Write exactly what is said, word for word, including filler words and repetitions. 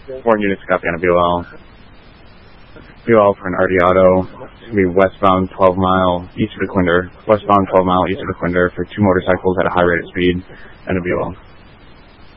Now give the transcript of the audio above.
Four units copy on a B O L. B O L for an R D Auto. It's going to be westbound twelve mile east of the Quinder. Westbound twelve mile east of the Quinder for two motorcycles at a high rate of speed and a B O L.